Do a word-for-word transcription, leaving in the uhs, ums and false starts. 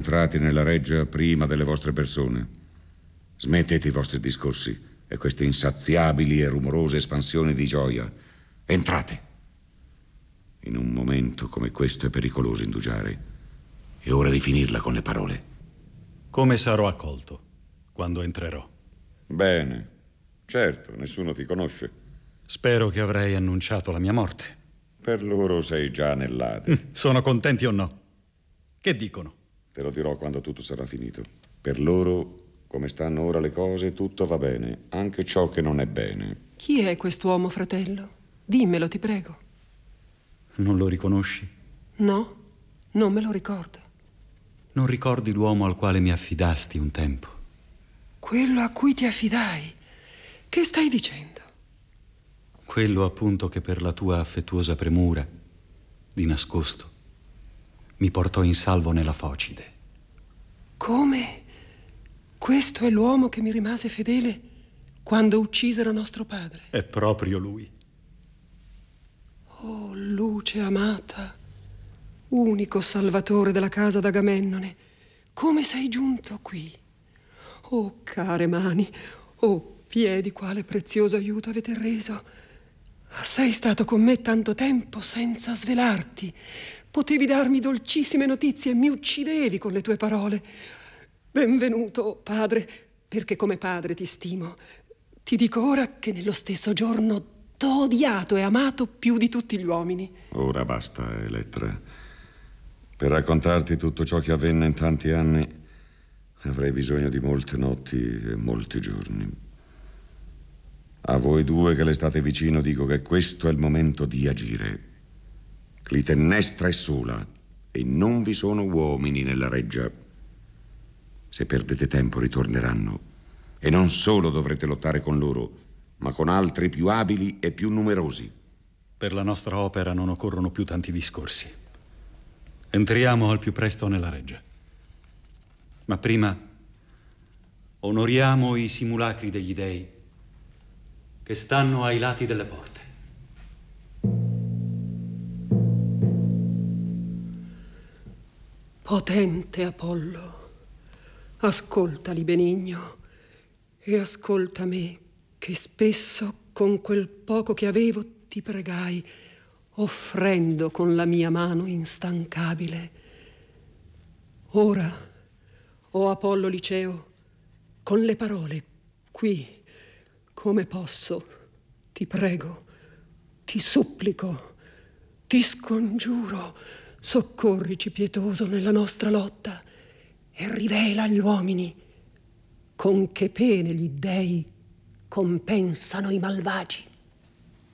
entrati nella reggia prima delle vostre persone. Smettete i vostri discorsi e queste insaziabili e rumorose espansioni di gioia. Entrate. In un momento come questo è pericoloso indugiare. È ora di finirla con le parole. Come sarò accolto quando entrerò? Bene. Certo, nessuno ti conosce. Spero che avrei annunciato la mia morte. Per loro sei già nell'Ade. Mm, sono contenti o no? Che dicono? Te lo dirò quando tutto sarà finito. Per loro, come stanno ora le cose, tutto va bene, anche ciò che non è bene. Chi è quest'uomo, fratello? Dimmelo, ti prego. Non lo riconosci? No, non me lo ricordo. Non ricordi l'uomo al quale mi affidasti un tempo? Quello a cui ti affidai? Che stai dicendo? Quello appunto che per la tua affettuosa premura, di nascosto, mi portò in salvo nella Focide. Come? Questo è l'uomo che mi rimase fedele quando uccisero nostro padre? È proprio lui. Oh, luce amata, unico salvatore della casa d'Agamennone, come sei giunto qui? Oh, care mani, oh, piedi, quale prezioso aiuto avete reso. Sei stato con me tanto tempo senza svelarti. Potevi darmi dolcissime notizie e mi uccidevi con le tue parole. Benvenuto, padre, perché come padre ti stimo. Ti dico ora che nello stesso giorno t'ho odiato e amato più di tutti gli uomini. Ora basta, Elettra. Per raccontarti tutto ciò che avvenne in tanti anni avrei bisogno di molte notti e molti giorni. A voi due che le state vicino dico che questo è il momento di agire. Clitennestra è sola e non vi sono uomini nella reggia. Se perdete tempo ritorneranno e non solo dovrete lottare con loro, ma con altri più abili e più numerosi. Per la nostra opera non occorrono più tanti discorsi. Entriamo al più presto nella reggia. Ma prima onoriamo i simulacri degli dei che stanno ai lati delle porte. Potente Apollo, ascoltali benigno e ascolta me, che spesso con quel poco che avevo ti pregai, offrendo con la mia mano instancabile. Ora, o Apollo Liceo, con le parole qui, come posso, ti prego, ti supplico, ti scongiuro, soccorrici pietoso nella nostra lotta e rivela agli uomini con che pene gli dèi compensano i malvagi.